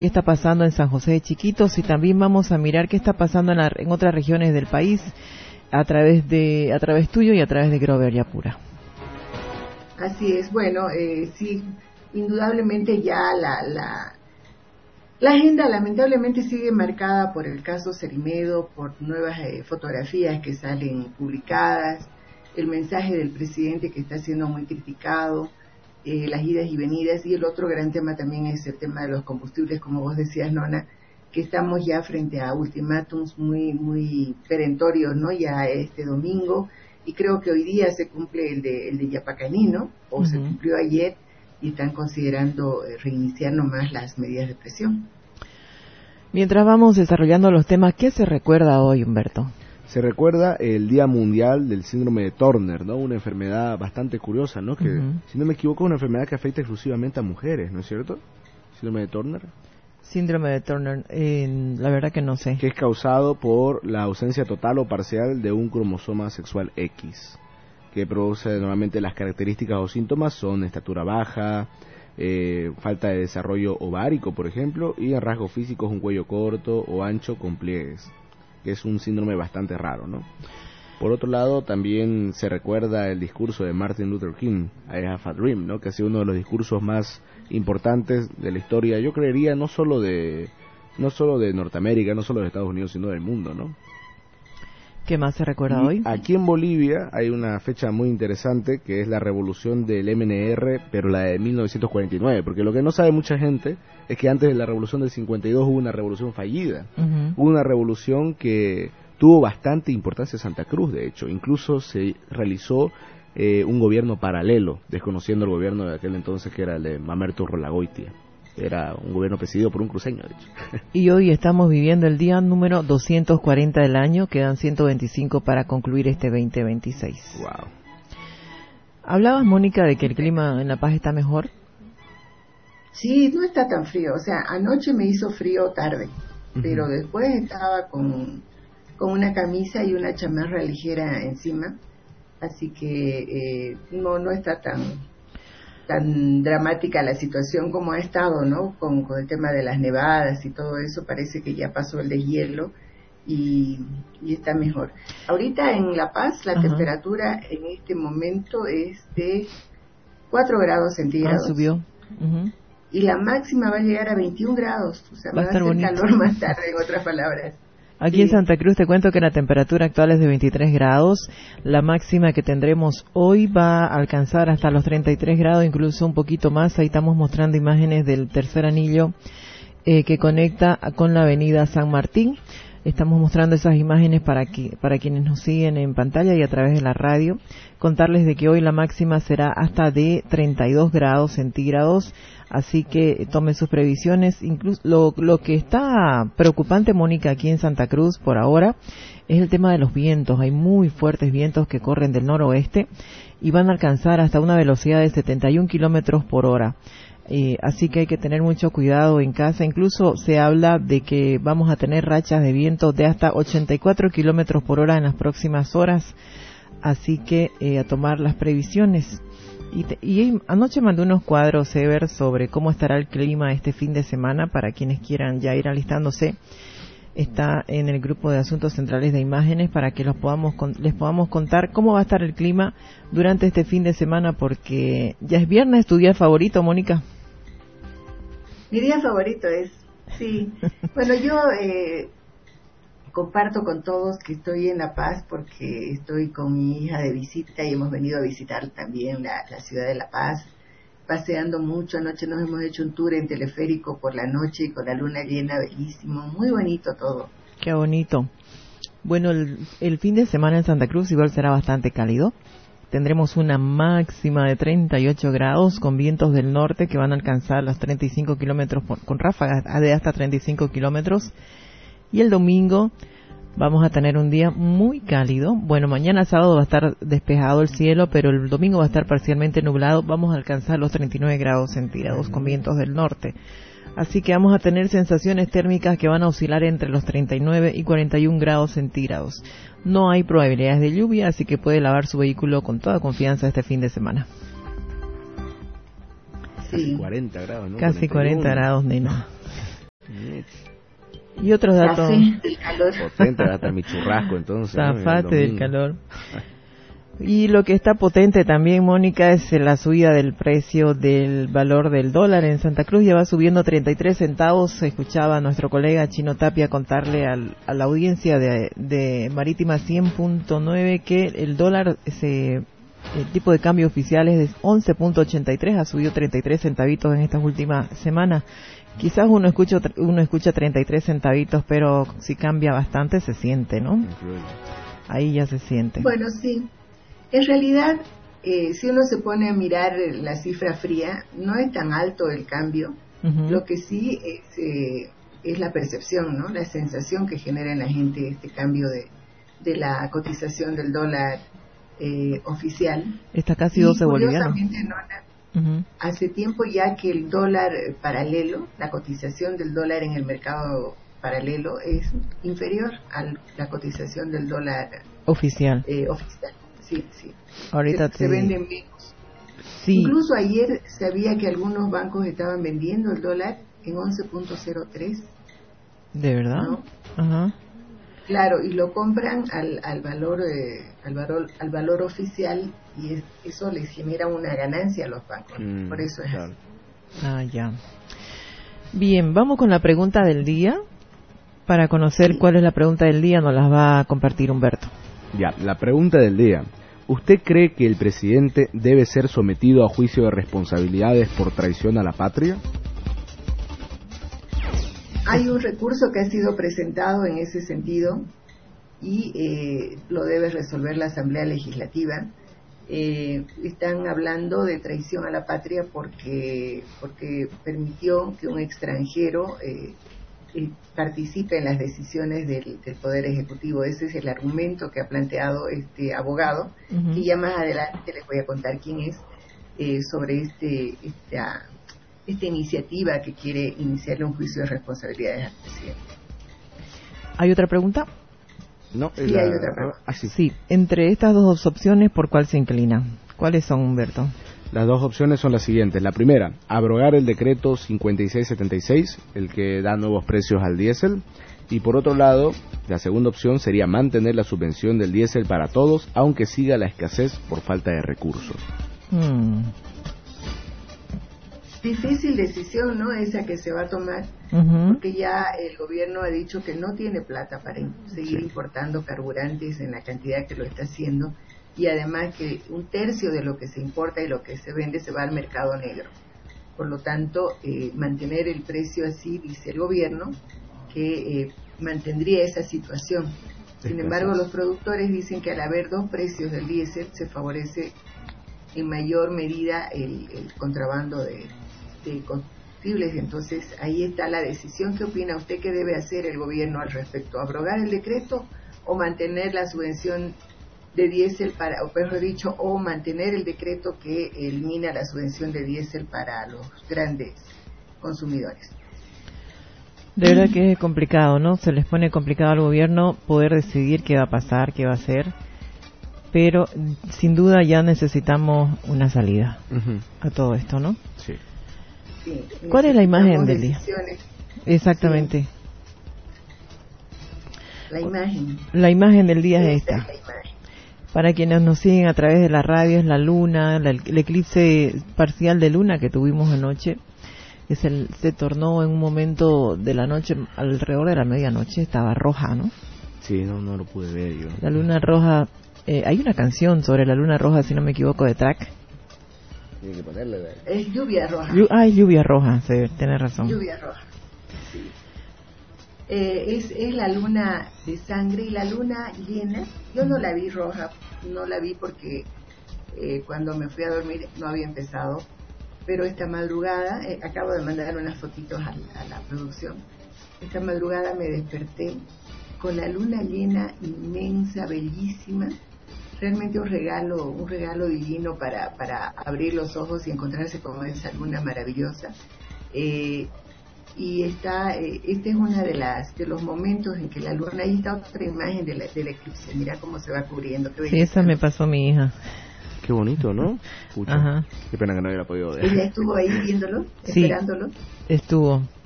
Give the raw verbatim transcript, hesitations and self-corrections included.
qué está pasando en San José de Chiquitos y también vamos a mirar qué está pasando en, la, en otras regiones del país a través de a través tuyo y a través de Grover Yapura. Así es, bueno, eh, sí, indudablemente ya la, la, la agenda lamentablemente sigue marcada por el caso Cerimedo, por nuevas eh, fotografías que salen publicadas, el mensaje del presidente que está siendo muy criticado, eh, las idas y venidas, y el otro gran tema también es el tema de los combustibles, como vos decías, Nona, que estamos ya frente a ultimátums muy muy perentorios, ¿no? Ya este domingo, y creo que hoy día se cumple el de el de Yapacaní, ¿no? O uh-huh. Se cumplió ayer y están considerando reiniciar nomás las medidas de presión. Mientras vamos desarrollando los temas, ¿qué se recuerda hoy, Humberto? Se recuerda el Día Mundial del Síndrome de Turner, ¿no? Una enfermedad bastante curiosa, ¿no? Que, uh-huh. si no me equivoco, es una enfermedad que afecta exclusivamente a mujeres, ¿no es cierto? Síndrome de Turner. Síndrome de Turner, eh, la verdad que no sé. Que es causado por la ausencia total o parcial de un cromosoma sexual X, que produce normalmente las características o síntomas son estatura baja, eh, falta de desarrollo ovárico, por ejemplo, y en rasgos físicos un cuello corto o ancho con pliegues, que es un síndrome bastante raro, ¿no? Por otro lado, también se recuerda el discurso de Martin Luther King, I Have a Dream, ¿no? Que ha sido uno de los discursos más importantes de la historia, yo creería, no solo de no solo de Norteamérica, no solo de Estados Unidos, sino del mundo, ¿no? ¿Qué más se recuerda y hoy? Aquí en Bolivia hay una fecha muy interesante, que es la revolución del M N R, pero la de mil novecientos cuarenta y nueve, porque lo que no sabe mucha gente es que antes de la revolución del cincuenta y dos hubo una revolución fallida, uh-huh. hubo una revolución que tuvo bastante importancia en Santa Cruz, de hecho, incluso se realizó eh, un gobierno paralelo, desconociendo el gobierno de aquel entonces que era el de Mamerto Rolagoitia. Era un gobierno presidido por un cruceño, de hecho. Y hoy estamos viviendo el día número doscientos cuarenta del año, quedan ciento veinticinco para concluir este veinte veintiséis. Wow. ¿Hablabas, Mónica, de que el clima en La Paz está mejor? Sí, no está tan frío, o sea, anoche me hizo frío tarde, uh-huh. pero después estaba con, con una camisa y una chamarra ligera encima, así que eh, no, no está tan... tan dramática la situación como ha estado, ¿no? Con, con el tema de las nevadas y todo eso, parece que ya pasó el deshielo y, y está mejor. Ahorita en La Paz la uh-huh. temperatura en este momento es de cuatro grados centígrados. Ah, subió. Uh-huh. Y la máxima va a llegar a veintiún grados, o sea, va, va a hacer bonito. Calor más tarde, en otras palabras. Aquí sí. en Santa Cruz te cuento que la temperatura actual es de veintitrés grados, la máxima que tendremos hoy va a alcanzar hasta los treinta y tres grados, incluso un poquito más. Ahí estamos mostrando imágenes del tercer anillo eh, que conecta con la avenida San Martín. Estamos mostrando esas imágenes para que, para quienes nos siguen en pantalla y a través de la radio. Contarles de que hoy la máxima será hasta de treinta y dos grados centígrados, así que tomen sus previsiones. Incluso lo, lo que está preocupante, Mónica, aquí en Santa Cruz por ahora es el tema de los vientos. Hay muy fuertes vientos que corren del noroeste y van a alcanzar hasta una velocidad de setenta y un kilómetros por hora. Eh, así que hay que tener mucho cuidado en casa. Incluso se habla de que vamos a tener rachas de viento de hasta ochenta y cuatro kilómetros por hora en las próximas horas. Así que eh, a tomar las previsiones. Y, te, y anoche mandé unos cuadros, Ever, sobre cómo estará el clima este fin de semana para quienes quieran ya ir alistándose. Está en el grupo de asuntos centrales de imágenes para que los podamos les podamos contar cómo va a estar el clima durante este fin de semana, porque ya es viernes. ¿Tu día favorito, Mónica? Mi día favorito es, sí. Bueno, yo eh, comparto con todos que estoy en La Paz porque estoy con mi hija de visita y hemos venido a visitar también la, la ciudad de La Paz, paseando mucho. Anoche nos hemos hecho un tour en teleférico por la noche y con la luna llena, bellísimo, muy bonito todo. Qué bonito. Bueno, el, el fin de semana en Santa Cruz igual será bastante cálido. Tendremos una máxima de treinta y ocho grados con vientos del norte que van a alcanzar los treinta y cinco kilómetros, por, con ráfagas de hasta treinta y cinco kilómetros. Y el domingo vamos a tener un día muy cálido. Bueno, mañana sábado va a estar despejado el cielo, pero el domingo va a estar parcialmente nublado. Vamos a alcanzar los treinta y nueve grados centígrados con vientos del norte. Así que vamos a tener sensaciones térmicas que van a oscilar entre los treinta y nueve y cuarenta y un grados centígrados. No hay probabilidades de lluvia, así que puede lavar su vehículo con toda confianza este fin de semana. Sí. Casi cuarenta grados, ¿no? Casi cuarenta grados, nena. Y otros datos. Del calor. Potente, hasta mi churrasco, entonces. Zafate del calor. Y lo que está potente también, Mónica, es la subida del precio del valor del dólar en Santa Cruz. Ya va subiendo treinta y tres centavos. Escuchaba a nuestro colega Chino Tapia contarle al, a la audiencia de, de Marítima cien punto nueve que el dólar, se, el tipo de cambio oficial es de once punto ochenta y tres, ha subido treinta y tres centavitos en estas últimas semanas. Quizás uno escucha, uno escucha treinta y tres centavitos, pero si cambia bastante se siente, ¿no? Ahí ya se siente. Bueno, sí. En realidad, eh, si uno se pone a mirar la cifra fría, no es tan alto el cambio. Uh-huh. Lo que sí es, eh, es la percepción, ¿no? La sensación que genera en la gente este cambio de, de la cotización del dólar eh, oficial. Está casi doce bolivianos. ¿No? Uh-huh. Hace tiempo ya que el dólar paralelo, la cotización del dólar en el mercado paralelo es inferior a la cotización del dólar oficial. Eh, oficial. Sí, sí. Ahorita se, te... se venden menos. Sí. Incluso ayer sabía que algunos bancos estaban vendiendo el dólar en once punto cero tres. ¿De verdad? ¿No? Ajá. Claro, y lo compran al, al valor eh, al valor al valor oficial y es, eso les genera una ganancia a los bancos. Mm, Por eso es claro. así. Ah, ya. Bien, vamos con la pregunta del día. Para conocer sí. cuál es la pregunta del día nos las va a compartir Humberto. Ya, la pregunta del día. ¿Usted cree que el presidente debe ser sometido a juicio de responsabilidades por traición a la patria? Hay un recurso que ha sido presentado en ese sentido y eh, lo debe resolver la Asamblea Legislativa. Eh, están hablando de traición a la patria porque porque permitió que un extranjero eh, eh, participe en las decisiones del, del Poder Ejecutivo. Ese es el argumento que ha planteado este abogado, uh-huh. y ya más adelante les voy a contar quién es, eh, sobre este esta, esta iniciativa que quiere iniciarle un juicio de responsabilidades al presidente. ¿Hay otra pregunta? No, sí, la... hay otra pregunta. Ah, sí. sí, entre estas dos opciones, ¿por cuál se inclina? ¿Cuáles son, Humberto? Las dos opciones son las siguientes. La primera, abrogar el decreto cincuenta y seis setenta y seis, el que da nuevos precios al diésel. Y por otro lado, la segunda opción sería mantener la subvención del diésel para todos, aunque siga la escasez por falta de recursos. Hmm. Difícil decisión, ¿no? Esa que se va a tomar, uh-huh. porque ya el gobierno ha dicho que no tiene plata para seguir sí. importando carburantes en la cantidad que lo está haciendo, y además que un tercio de lo que se importa y lo que se vende se va al mercado negro. Por lo tanto, eh, mantener el precio así, dice el gobierno, que eh, mantendría esa situación. Sin embargo, los productores dicen que al haber dos precios del diésel se favorece en mayor medida el, el contrabando de, de combustibles. Entonces, ahí está la decisión. ¿Qué opina usted que debe hacer el gobierno al respecto? ¿Abrogar el decreto o mantener la subvención de diésel para, o mejor dicho, o mantener el decreto que elimina la subvención de diésel para los grandes consumidores? De verdad que es complicado, ¿no? Se les pone complicado al gobierno poder decidir qué va a pasar, qué va a hacer, pero sin duda ya necesitamos una salida uh-huh. a todo esto, ¿no? Sí. Sí, ¿cuál es la imagen del día? Exactamente. Sí. La imagen. La imagen del día es esta. Para quienes nos siguen a través de la radio, es la luna, la, el eclipse parcial de luna que tuvimos anoche. Es el, se tornó en un momento de la noche, alrededor de la medianoche, estaba roja, ¿no? Sí, no, no lo pude ver yo. La luna roja, eh, hay una canción sobre la luna roja, si no me equivoco, de Track. Tiene que ponerle de... Es lluvia roja. Llu- ah, es lluvia roja, sí, tiene razón. Lluvia roja, sí. Eh, es, es la luna de sangre y la luna llena. Yo no la vi roja, no la vi porque eh, cuando me fui a dormir no había empezado, pero esta madrugada, eh, acabo de mandar unas fotitos a, a la producción, esta madrugada me desperté con la luna llena, inmensa, bellísima, realmente un regalo, un regalo divino para, para abrir los ojos y encontrarse con esa luna maravillosa. Eh, y está eh, este es uno de las de los momentos en que la luna, ahí está otra imagen de la, del eclipse, mira cómo se va cubriendo. Qué sí, esa me pasó mi hija. Qué bonito, ¿no? Pucha, ajá. Qué pena que no hubiera podido ver. ¿Ella estuvo ahí viéndolo, sí, esperándolo? Estuvo.